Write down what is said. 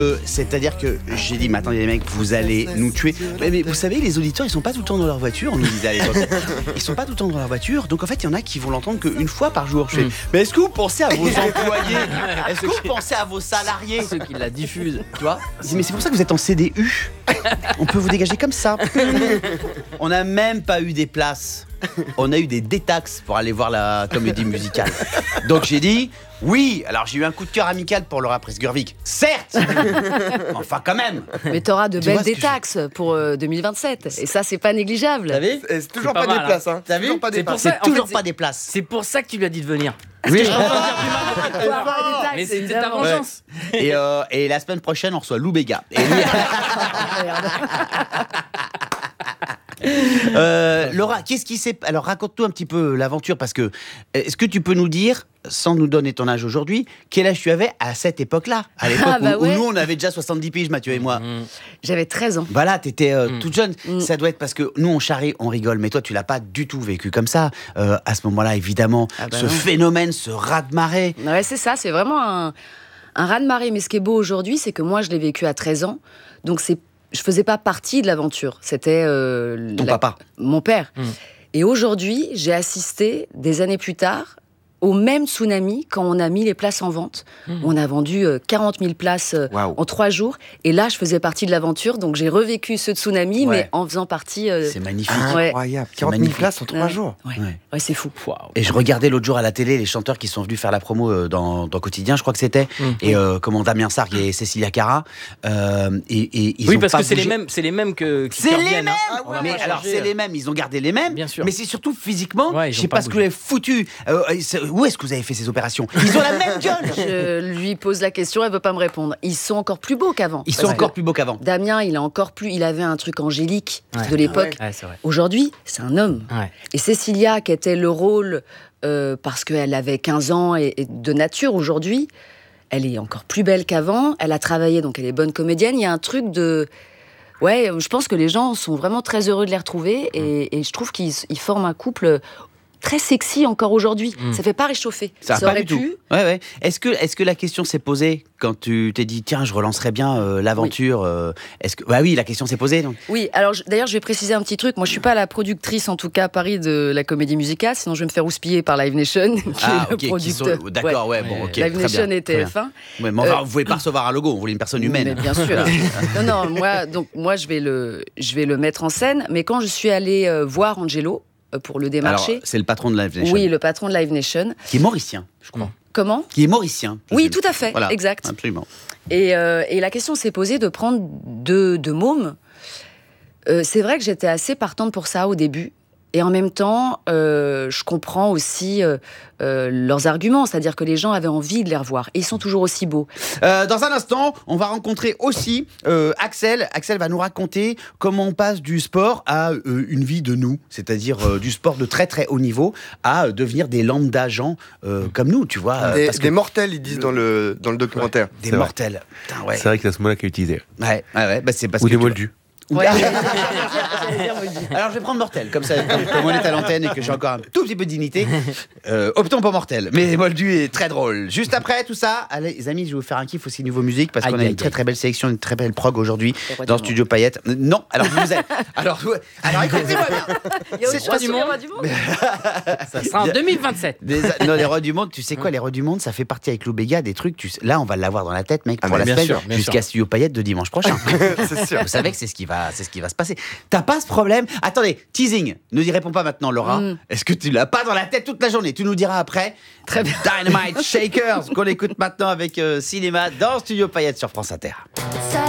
C'est-à-dire que j'ai dit, mais attendez les mecs, vous allez nous tuer. Mais vous savez, les auditeurs, ils sont pas tout le temps dans leur voiture, on nous disait à l'époque. Ils sont pas tout le temps dans leur voiture, donc en fait, il y en a qui vont l'entendre qu'une fois par jour. Je fais, mais est-ce que vous pensez à vos employés? Est-ce que vous pensez à vos salariés? Ceux qui la diffusent, tu vois. Je dis, mais c'est pour ça que vous êtes en CDU. On peut vous dégager comme ça. On n'a même pas eu des places. On a eu des détaxes pour aller voir la comédie musicale. Donc j'ai dit, oui, alors j'ai eu un coup de cœur amical pour Laura Presgurvic. Certes. Enfin quand même. Mais t'auras de Tu belles vois ce que détaxes pour 2027. Et ça, c'est pas négligeable. T'as vu? Et c'est toujours pas pas mal, des places, hein. T'as vu? Toujours pas des C'est pour places. ça- C'est en toujours fait, pas des places. C'est pour ça que tu lui as dit de venir. Oui. Mais c'était ta vengeance. Et la semaine prochaine, on reçoit Lou Béga. Et lui... Laura, qu'est-ce qui s'est... Alors raconte-nous un petit peu l'aventure, parce que est-ce que tu peux nous dire, sans nous donner ton âge aujourd'hui, quel âge tu avais à cette époque-là? À l'époque où nous, on avait déjà 70 piges, Mathieu et moi. J'avais 13 ans. Voilà, t'étais toute jeune. Ça doit être parce que nous, on charrie, on rigole, mais toi, tu l'as pas du tout vécu comme ça. À ce moment-là, évidemment, ce phénomène, ce raz-de-marée. Ouais, c'est ça, c'est vraiment un raz-de-marée. Mais ce qui est beau aujourd'hui, c'est que moi, je l'ai vécu à 13 ans. Donc, je faisais pas partie de l'aventure. C'était Ton papa. Mon père. Et aujourd'hui, j'ai assisté, des années plus tard, au même tsunami quand on a mis les places en vente. On a vendu 40 000 places en 3 jours. Et là, je faisais partie de l'aventure. Donc, j'ai revécu ce tsunami, mais en faisant partie... C'est magnifique. Incroyable. 40 000 places en 3 jours. Ouais, c'est fou. Et je regardais l'autre jour à la télé les chanteurs qui sont venus faire la promo dans Quotidien, je crois que c'était, et comment Damien Sargue et Cécilia Cara. Et ils Oui, ont parce pas que c'est bougé. les mêmes que. qui C'est les reviennent, mêmes. hein. On va Mais pas alors changer. c'est les mêmes, ils ont gardé les mêmes. Bien sûr. Mais c'est surtout physiquement. Ouais, ils Je ont sais pas pas ce que vous bougé. avez foutu. Où est-ce que vous avez fait ces opérations? Ils ont la même gueule. Je lui pose la question, elle veut pas me répondre. Ils sont encore plus beaux qu'avant. Ils sont encore plus beaux qu'avant. Damien, il avait un truc angélique de l'époque. Ouais, c'est vrai. Aujourd'hui, c'est un homme. Ouais. Et Cécilia, qui était le rôle parce qu'elle avait 15 ans et de nature aujourd'hui, elle est encore plus belle qu'avant. Elle a travaillé, donc elle est bonne comédienne. Il y a un truc de... Ouais, je pense que les gens sont vraiment très heureux de les retrouver. Et je trouve qu'ils forment un couple très sexy encore aujourd'hui. Ça fait pas réchauffer. Ça va pas aurait du tout. pu. Ouais. Est-ce que la question s'est posée quand tu t'es dit tiens, je relancerais bien l'aventure? Est-ce que oui, la question s'est posée donc. Oui, alors d'ailleurs, je vais préciser un petit truc. Moi, je suis pas la productrice, en tout cas à Paris, de la comédie musicale. Sinon, je vais me faire houspiller par Live Nation, qui est le producteur. D'accord, ouais, bon, ok. Live très Nation bien, et très bien. TF1. Ouais, mais enfin, vous pouvez pas recevoir un logo, on voulait une personne humaine. Mais bien sûr. non, moi, je vais le mettre en scène. Mais quand je suis allée voir Angelo pour le démarcher. Alors, c'est le patron de Live Nation. Oui, le patron de Live Nation. Qui est mauricien, je crois. Comment? Qui est mauricien. Oui, tout à fait, Voilà, exact. absolument. Et la question s'est posée de prendre deux mômes. C'est vrai que j'étais assez partante pour ça au début. Et en même temps, je comprends aussi leurs arguments. C'est-à-dire que les gens avaient envie de les revoir. Et ils sont toujours aussi beaux. Dans un instant, on va rencontrer aussi Axel. Axel va nous raconter comment on passe du sport à une vie de nous. C'est-à-dire du sport de très très haut niveau à devenir des lambda gens comme nous, tu vois. Des mortels, ils disent dans le documentaire. Des C'est mortels. Putain, ouais. C'est vrai que c'est ce mot-là qui est utilisé. Ouais, bah, c'est parce Ou que des tu- moldus. Ouais. Alors je vais prendre mortel, comme ça, comme on est à l'antenne et que j'ai encore un tout petit peu de dignité. Optons pour mortel. Mais Moldu est très drôle. Juste après tout ça, allez les amis, je vais vous faire un kiff aussi niveau musique parce qu'on a une très très belle sélection, une très belle prog aujourd'hui dans Studio Paillettes. Non, alors vous êtes. Alors écoutez-moi bien. Il y a autre C'est Roi chose du sur les Monde. Rois du Monde. Ça sera en 2027. Non, les Rois du Monde, tu sais quoi, les Rois du Monde, ça fait partie avec Lou Béga des trucs. Là, on va l'avoir dans la tête, mec, pour mais la bien semaine sûr, bien jusqu'à sûr. Studio Paillettes de dimanche prochain. C'est sûr. Vous savez que c'est ce qui va se passer. T'as pas ce problème? Attendez, teasing. Ne y réponds pas maintenant, Laura. Est-ce que tu l'as pas dans la tête toute la journée? Tu nous diras après. Très bien. Dynamite Shakers qu'on écoute maintenant avec Cinéma dans Studio Paillettes sur France Inter.